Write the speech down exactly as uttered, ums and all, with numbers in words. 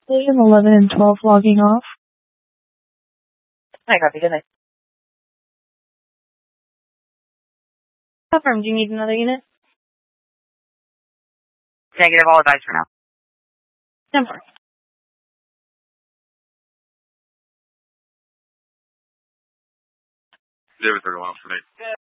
Station eleven and twelve logging off. I copy. Good night. Confirm. Do you need another unit? Negative. All advice for now. Number. Zero thirty one for me.